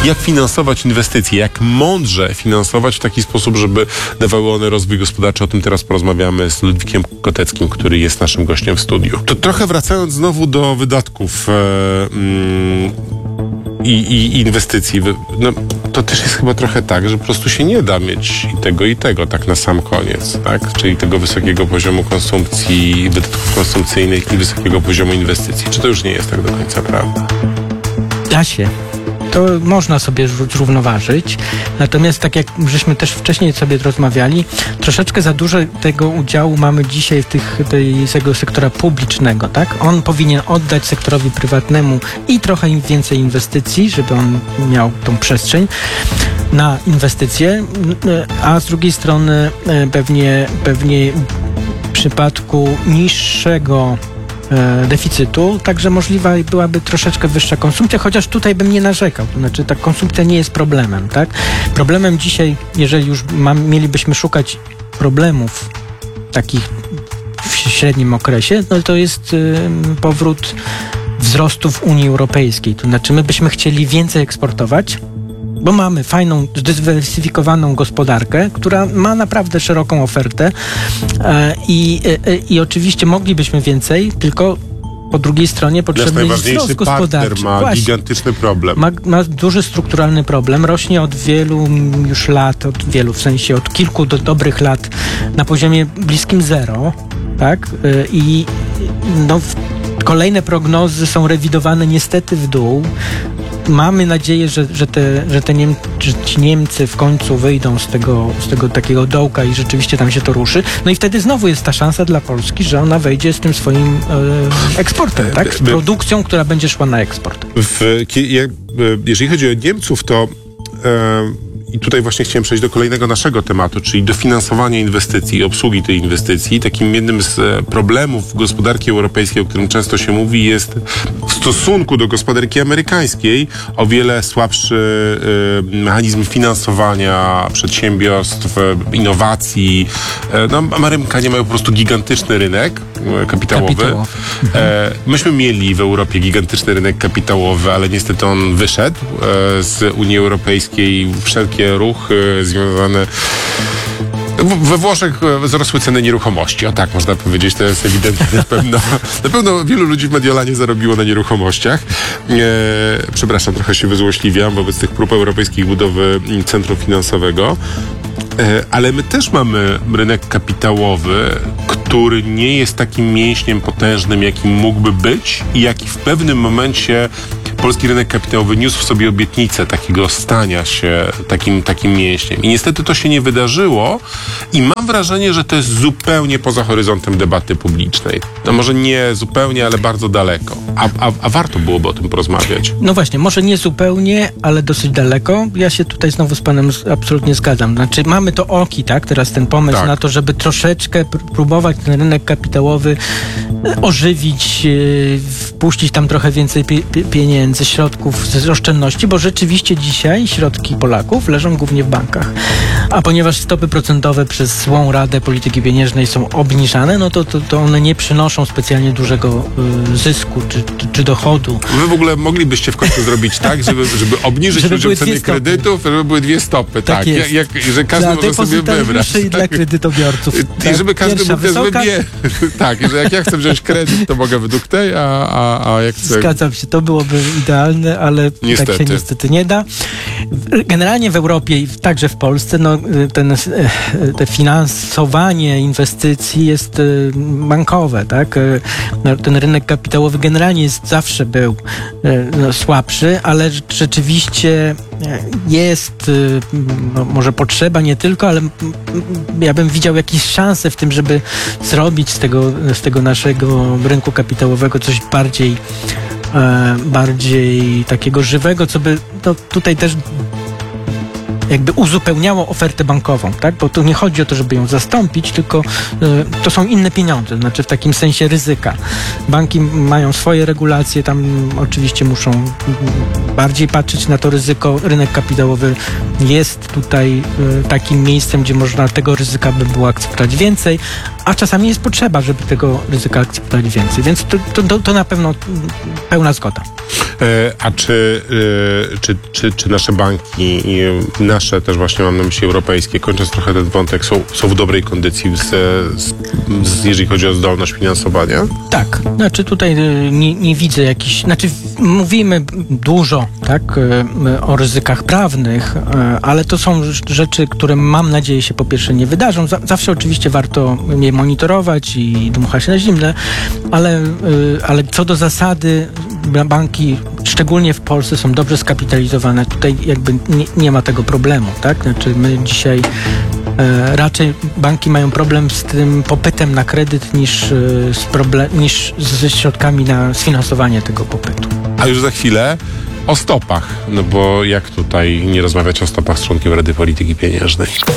Jak finansować inwestycje, jak mądrze finansować w taki sposób, żeby dawały one rozwój gospodarczy. O tym teraz porozmawiamy z Ludwikiem Koteckim, który jest naszym gościem w studiu. To trochę wracając znowu do wydatków i inwestycji, no, to też jest chyba trochę tak, że po prostu się nie da mieć i tego tak na sam koniec, tak? Czyli tego wysokiego poziomu konsumpcji, wydatków konsumpcyjnych i wysokiego poziomu inwestycji. Czy to już nie jest tak do końca prawda? Da się. To można sobie zrównoważyć. Natomiast tak jak żeśmy też wcześniej sobie rozmawiali, troszeczkę za dużo tego udziału mamy dzisiaj w tego sektora publicznego, tak? On powinien oddać sektorowi prywatnemu i trochę im więcej inwestycji, żeby on miał tą przestrzeń na inwestycje, a z drugiej strony pewnie w przypadku niższego deficytu, także możliwa byłaby troszeczkę wyższa konsumpcja, chociaż tutaj bym nie narzekał. To znaczy ta konsumpcja nie jest problemem, tak? Problemem dzisiaj, jeżeli już mielibyśmy szukać problemów takich w średnim okresie, no to jest powrót wzrostu w Unii Europejskiej. To znaczy my byśmy chcieli więcej eksportować, bo mamy fajną, zdywersyfikowaną gospodarkę, która ma naprawdę szeroką ofertę i oczywiście moglibyśmy więcej, tylko po drugiej stronie potrzebny jest wzrost gospodarczy. Ma gigantyczny problem. Ma duży strukturalny problem. Rośnie od wielu już lat, w sensie od kilku do dobrych lat na poziomie bliskim zero, tak? I no, kolejne prognozy są rewidowane niestety w dół. Mamy nadzieję, że ci Niemcy w końcu wyjdą z tego takiego dołka i rzeczywiście tam się to ruszy. No i wtedy znowu jest ta szansa dla Polski, że ona wejdzie z tym swoim eksportem, tak? Z produkcją, która będzie szła na eksport. Jeżeli chodzi o Niemców, to i tutaj właśnie chciałem przejść do kolejnego naszego tematu, czyli dofinansowania inwestycji i obsługi tej inwestycji. Takim jednym z problemów gospodarki europejskiej, o którym często się mówi, jest w stosunku do gospodarki amerykańskiej o wiele słabszy mechanizm finansowania przedsiębiorstw, innowacji. No, Amerykanie mają po prostu gigantyczny rynek kapitałowy. Myśmy mieli w Europie gigantyczny rynek kapitałowy, ale niestety on wyszedł z Unii Europejskiej. Wszelkie ruchy związane... We Włoszech wzrosły ceny nieruchomości. O tak, można powiedzieć, to jest ewidentnie. Na pewno wielu ludzi w Mediolanie zarobiło na nieruchomościach. Przepraszam, trochę się wyzłośliwiam wobec tych prób europejskich budowy centrum finansowego. Ale my też mamy rynek kapitałowy, który nie jest takim mięśniem potężnym, jakim mógłby być i jaki w pewnym momencie polski rynek kapitałowy niósł w sobie obietnicę takiego stania się takim mięśniem. I niestety to się nie wydarzyło i mam wrażenie, że to jest zupełnie poza horyzontem debaty publicznej. No może nie zupełnie, ale bardzo daleko. A warto byłoby o tym porozmawiać. No właśnie, może nie zupełnie, ale dosyć daleko. Ja się tutaj znowu z panem absolutnie zgadzam. Znaczy mamy to oki, tak? Teraz ten pomysł na to, żeby troszeczkę próbować ten rynek kapitałowy ożywić, wpuścić tam trochę więcej pieniędzy, środków z oszczędności, bo rzeczywiście dzisiaj środki Polaków leżą głównie w bankach. A ponieważ stopy procentowe przez złą Radę Polityki Pieniężnej są obniżane, no to one nie przynoszą specjalnie dużego zysku czy dochodu. Wy w ogóle moglibyście w końcu zrobić tak, żeby obniżyć ludziom ceny kredytów, żeby były dwie stopy. Tak, że każdy może sobie wybrać. I dla kredytobiorców. I żeby każdy mógł wybierać. Tak, że jak ja chcę wziąć kredyt, to mogę według tej, a jak chcę... Zgadzam się, to byłoby idealne, ale niestety. Tak się niestety nie da. Generalnie w Europie i także w Polsce te finansowanie inwestycji jest bankowe, tak? Ten rynek kapitałowy generalnie zawsze był słabszy, ale rzeczywiście jest może potrzeba, nie tylko, ale ja bym widział jakieś szanse w tym, żeby zrobić z tego naszego rynku kapitałowego coś bardziej takiego żywego, co by tutaj też jakby uzupełniało ofertę bankową, tak? Bo tu nie chodzi o to, żeby ją zastąpić, tylko to są inne pieniądze, znaczy w takim sensie ryzyka. Banki mają swoje regulacje, tam oczywiście muszą bardziej patrzeć na to ryzyko. Rynek kapitałowy jest tutaj takim miejscem, gdzie można tego ryzyka by było akceptować więcej, a czasami jest potrzeba, żeby tego ryzyka akceptować więcej, więc to na pewno pełna zgoda. A czy nasze banki, nasze też właśnie mam na myśli europejskie, kończąc trochę ten wątek, są w dobrej kondycji, jeżeli chodzi o zdolność finansowania? Tak, znaczy tutaj nie widzę jakichś, znaczy mówimy dużo, tak, o ryzykach prawnych, ale to są rzeczy, które mam nadzieję się po pierwsze nie wydarzą. Zawsze oczywiście warto je monitorować i dmuchać na zimne, ale co do zasady banki, szczególnie w Polsce, są dobrze skapitalizowane. Tutaj jakby nie ma tego problemu, tak? Znaczy my dzisiaj raczej banki mają problem z tym popytem na kredyt niż ze środkami na sfinansowanie tego popytu. A już za chwilę o stopach, no bo jak tutaj nie rozmawiać o stopach z członkiem Rady Polityki Pieniężnej?